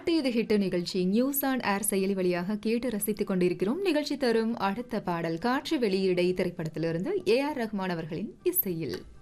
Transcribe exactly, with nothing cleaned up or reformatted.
பாட்டு இது ஹிட் நிகழ்ச்சி நியூஸ் ஆன் ஏர் செயலி வழியாக கேட்டு ரசித்துக் கொண்டிருக்கிறோம். நிகழ்ச்சி தரும் அடுத்த பாடல் காற்று வெளியீடை திரைப்படத்திலிருந்து ஏ ஆர் ரஹ்மான் அவர்களின் இசையில்.